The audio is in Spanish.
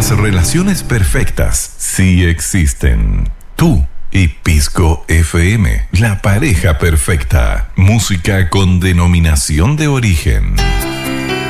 Las relaciones perfectas sí existen. Tú y Pisco FM, la pareja perfecta. Música con denominación de origen.